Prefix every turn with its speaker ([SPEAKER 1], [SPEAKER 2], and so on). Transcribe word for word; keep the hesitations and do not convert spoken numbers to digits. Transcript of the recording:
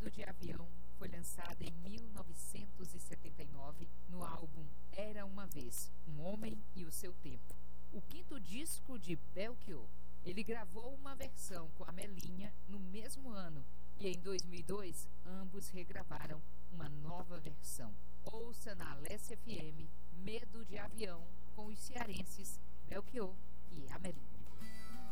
[SPEAKER 1] Medo de Avião foi lançada em mil novecentos e setenta e nove no álbum Era Uma Vez, Um Homem e o Seu Tempo, o quinto disco de Belchior. Ele gravou uma versão com a Melinha no mesmo ano e em dois mil e dois ambos regravaram uma nova versão. Ouça na Alessia F M Medo de Avião com os cearenses Belchior e a Melinha.